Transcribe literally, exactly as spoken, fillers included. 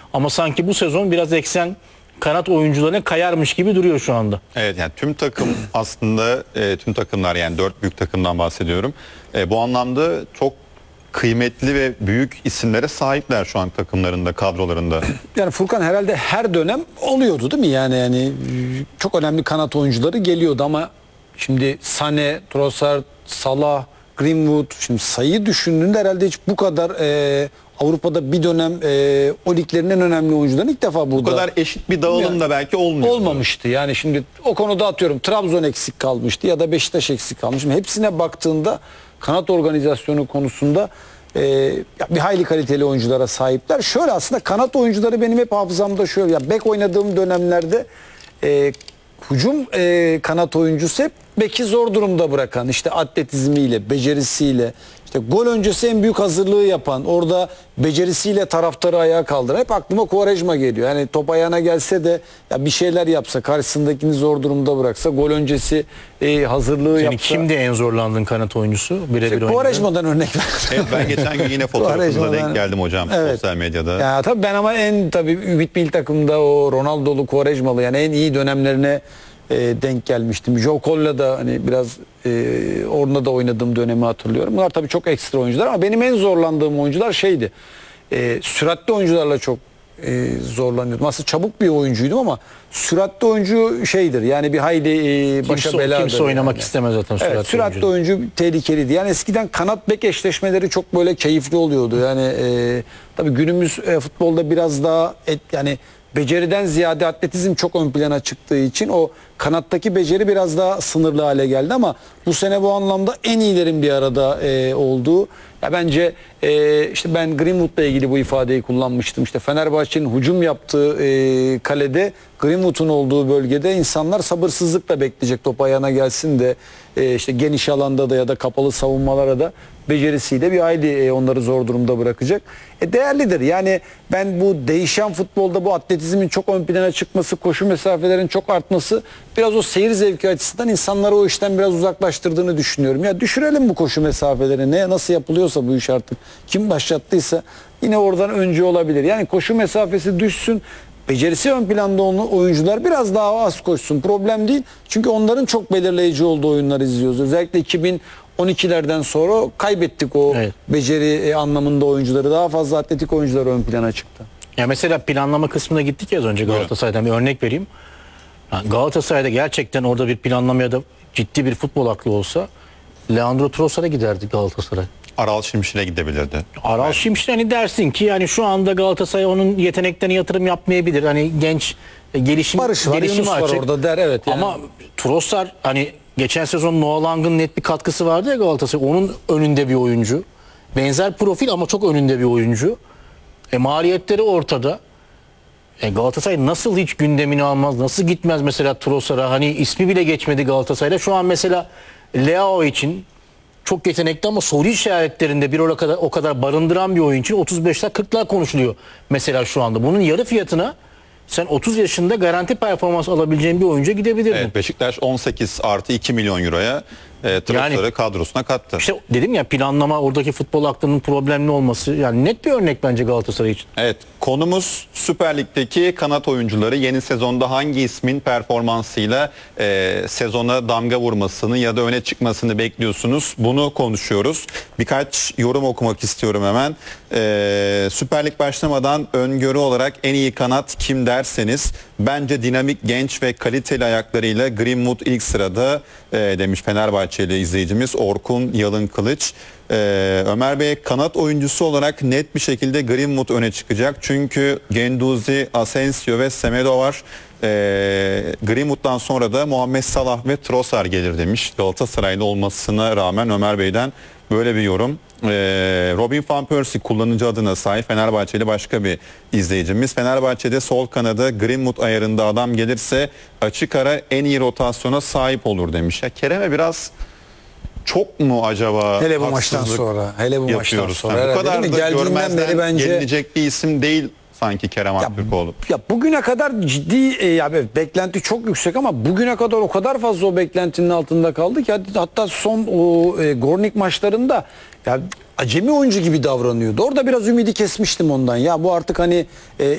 Ama sanki bu sezon biraz eksen kanat oyuncularına kayarmış gibi duruyor şu anda. Evet, yani tüm takım aslında e, tüm takımlar, yani dört büyük takımdan bahsediyorum. E, bu anlamda çok kıymetli ve büyük isimlere sahipler şu an takımlarında, kadrolarında. Yani Furkan, herhalde her dönem oluyordu değil mi? Yani yani çok önemli kanat oyuncuları geliyordu ama şimdi Sané, Trossard, Salah, Greenwood, şimdi sayıyı düşündüğünde herhalde hiç bu kadar e, Avrupa'da bir dönem e, o liglerin en önemli oyuncuların ilk defa burada. Bu kadar eşit bir dağılım Yani da belki olmuyor. Olmamıştı. Yani şimdi o konuda atıyorum Trabzon eksik kalmıştı ya da Beşiktaş eksik kalmış. Şimdi hepsine baktığında kanat organizasyonu konusunda e, ya bir hayli kaliteli oyunculara sahipler. Şöyle, aslında kanat oyuncuları benim hep hafızamda şöyle, ya bek oynadığım dönemlerde e, hücum e, kanat oyuncusu hep beki zor durumda bırakan, işte atletizmiyle, becerisiyle, işte gol öncesi en büyük hazırlığı yapan, orada becerisiyle taraftarı ayağa kaldıran, hep aklıma Quaresma geliyor. Yani top ayağına gelse de ya bir şeyler yapsa, karşısındakini zor durumda bıraksa, gol öncesi e, hazırlığı Yani yapsa. kimdi en zorlandığın kanat oyuncusu? Birebir İşte oynadı. Quaresma'dan örnek ver. Evet, ben geçen gün yine fotoğrafınıza denk geldim hocam, Evet. sosyal medyada. Ya tabii ben ama en tabii Ümit Milli takımda o Ronaldo'lu, Quaresma'lı, yani en iyi dönemlerine e, denk gelmiştim. Joe Cole'la da hani biraz e, orada da oynadığım dönemi hatırlıyorum. Bunlar tabii çok ekstra oyuncular ama benim en zorlandığım oyuncular şeydi. E, süratli oyuncularla çok e, zorlanıyordum. Aslında çabuk bir oyuncuydum ama süratli oyuncu şeydir. Yani bir hayli e, başa Kimse, beladır. kimse oynamak yani. istemez zaten süratli, Evet, süratli oyuncu. oyuncu tehlikeliydi. Yani eskiden kanat bek eşleşmeleri çok böyle keyifli oluyordu. Yani e, tabii günümüz e, futbolda biraz daha et, yani beceriden ziyade atletizm çok ön plana çıktığı için o kanattaki beceri biraz daha sınırlı hale geldi ama bu sene bu anlamda en iyilerin bir arada e, olduğu. Ya bence e, işte ben Greenwood'la ilgili bu ifadeyi kullanmıştım. İşte Fenerbahçe'nin hücum yaptığı e, kalede, Greenwood'un olduğu bölgede insanlar sabırsızlıkla bekleyecek top ayağına gelsin de e, işte geniş alanda da ya da kapalı savunmalara da becerisiyle bir hayli e, onları zor durumda bırakacak. E, değerlidir. Yani ben bu değişen futbolda bu atletizmin çok ön plana çıkması, koşu mesafelerin çok artması biraz o seyir zevki açısından insanları o işten biraz uzaklaştırdığını düşünüyorum. Ya düşürelim bu koşu mesafelerini. Ne nasıl yapılıyorsa bu iş artık. Kim başlattıysa yine oradan öncü olabilir. Yani koşu mesafesi düşsün. Becerisi ön planda olan oyuncular biraz daha az koşsun. Problem değil. Çünkü onların çok belirleyici olduğu oyunlar izliyoruz. Özellikle iki bin on ikilerden sonra kaybettik o Evet. beceri anlamında oyuncuları. Daha fazla atletik oyuncular ön plana çıktı. Ya mesela planlama kısmına gittik ya az önce Galatasaray'dan bir örnek vereyim. Yani Galatasaray'da gerçekten orada bir planlama ya da ciddi bir futbol aklı olsa Leandro Trossard'a giderdi Galatasaray. Aral Şimşir'e gidebilirdi. Aral Evet. Şimşir, hani dersin ki yani şu anda Galatasaray onun yeteneklerine yatırım yapmayabilir. Hani genç e, gelişim Barış var, gelişimi Yunus var açık. orada der, evet. Yani. Ama Trossard, hani geçen sezon Noah Lang'ın net bir katkısı vardı ya Galatasaray. Onun önünde bir oyuncu. Benzer profil ama çok önünde bir oyuncu. E, maliyetleri ortada. E, Galatasaray nasıl hiç gündemini almaz? Nasıl gitmez mesela Trossard'a? Hani ismi bile geçmedi Galatasaray'da. Şu an mesela Leao için çok yetenekli ama soru işaretlerinde bir o kadar o kadar barındıran bir oyun için otuz beşler kırklar konuşuluyor mesela şu anda. Bunun yarı fiyatına sen otuz yaşında garanti performans alabileceğin bir oyuncuya gidebilirdin. Evet, Beşiktaş on sekiz artı iki milyon euroya e, Trossard'ı Yani- kadrosuna kattı. İşte dedim ya, planlama, oradaki futbol aklının problemli olması, yani net bir örnek bence Galatasaray için. Evet, konumuz Süper Lig'deki kanat oyuncuları. Yeni sezonda hangi ismin performansıyla e, sezona damga vurmasını ya da öne çıkmasını bekliyorsunuz? Bunu konuşuyoruz. Birkaç yorum okumak istiyorum hemen. E, Süper Lig başlamadan öngörü olarak en iyi kanat kim derseniz, bence dinamik, genç ve kaliteli ayaklarıyla Greenwood ilk sırada e, demiş Fenerbahçeli izleyicimiz Orkun Yalın Kılıç. Ee, Ömer Bey, kanat oyuncusu olarak net bir şekilde Greenwood öne çıkacak. Çünkü Genduzi, Asensio ve Semedo var. Ee, Greenwood'dan sonra da Muhammed Salah ve Trossard gelir demiş. Galatasaraylı olmasına rağmen Ömer Bey'den böyle bir yorum. Ee, Robin van Persie kullanıcı adına sahip Fenerbahçeli başka bir izleyicimiz. Fenerbahçe'de sol kanada Greenwood ayarında adam gelirse açık ara en iyi rotasyona sahip olur demiş. Ya Kerem'e biraz çok mu acaba Hele bu maçtan haksızlık sonra, hele bu maçtan yapıyoruz? sonra. Yani bu herhalde kadar değil da mi? Geldiğinden görmezden beri bence gelinecek bir isim değil sanki Kerem Aktürkoğlu. Ya bugüne kadar ciddi e, ya evet, beklenti çok yüksek ama bugüne kadar o kadar fazla o beklentinin altında kaldı ki hatta son o e, Gornik maçlarında ya acemi oyuncu gibi davranıyordu. Orada biraz ümidi kesmiştim ondan. Ya bu artık hani e,